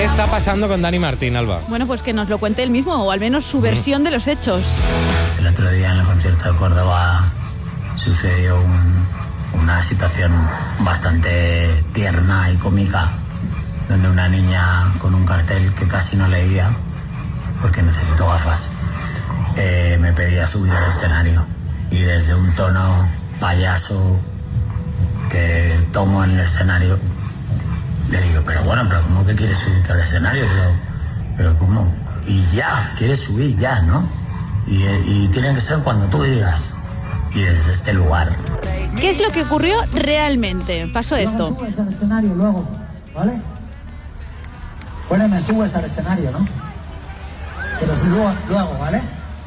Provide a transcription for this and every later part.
¿Qué está pasando con Dani Martín, Alba? Bueno, pues que nos lo cuente él mismo, o al menos su versión de los hechos. El otro día en el concierto de Córdoba sucedió una situación bastante tierna y cómica, donde una niña con un cartel que casi no leía, porque necesito gafas, me pedía subir al escenario. Y desde un tono payaso que tomo en el escenario, le digo, pero ¿cómo que quieres subirte al escenario? Pero ¿cómo? Y ya, quieres subir ya, ¿no? Y tiene que ser cuando tú digas. Y desde este lugar. ¿Qué es lo que ocurrió realmente? Pasó esto. Me subes al escenario luego, ¿vale? Bueno, me subes al escenario, ¿no? Pero luego, ¿vale?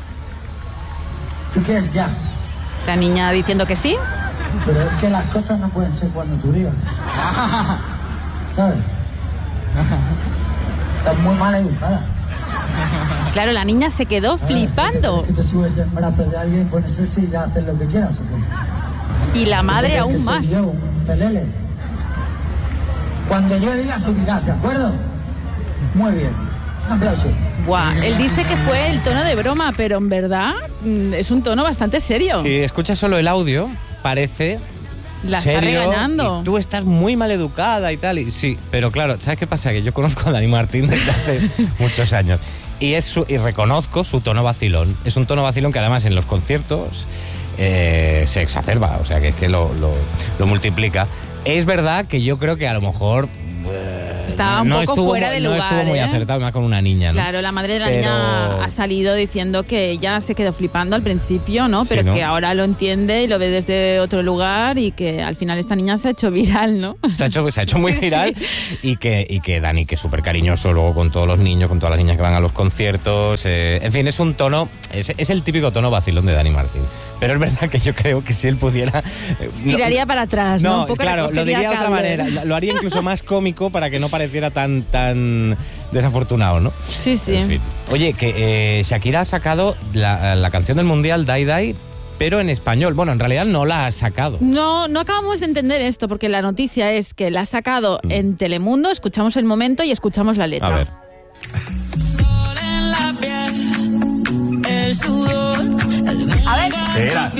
¿Tú quieres ya? La niña diciendo que sí. Pero es que las cosas no pueden ser cuando tú digas. ¿Sabes? Estás muy mal educada. Claro, la niña se quedó flipando. Es que te subes en brazos de alguien, pones eso y ya haces lo que quieras, ¿o qué? Y la madre aún más. Yo, un pelele. Cuando yo diga subirás, ¿de acuerdo? Muy bien. Un aplauso. Buah, él dice que fue el tono de broma, pero en verdad es un tono bastante serio. Si escuchas solo el audio, parece la serio, está regañando. Y tú estás muy mal educada y tal. Y sí, pero claro, ¿sabes qué pasa? Que yo conozco a Dani Martín desde hace muchos años. Y reconozco su tono vacilón. Es un tono vacilón que además en los conciertos se exacerba, o sea que es que lo multiplica. Es verdad que yo creo que a lo mejor estaba un poco fuera de lugar. No estuvo muy acertado, más con una niña, ¿no? Claro, la madre de la niña ha salido diciendo que ella se quedó flipando al principio, ¿no? Pero sí, ¿no? Que ahora lo entiende y lo ve desde otro lugar y que al final esta niña se ha hecho viral, ¿no? Se ha hecho muy viral. Sí. Y que Dani, que es súper cariñoso luego con todos los niños, con todas las niñas que van a los conciertos. En fin, es un tono, es el típico tono vacilón de Dani Martín. Pero es verdad que yo creo que si él pudiera... Tiraría para atrás, ¿no? No, un poco claro, lo diría de otra manera. Lo haría incluso más cómico para que no pareciera tan desafortunado, ¿no? Sí, sí. En fin. Oye, que Shakira ha sacado la canción del Mundial, Die Die, pero en español. Bueno, en realidad no la ha sacado. No acabamos de entender esto, porque la noticia es que la ha sacado en Telemundo, escuchamos el momento y escuchamos la letra. A ver. A ver. ¿Qué era?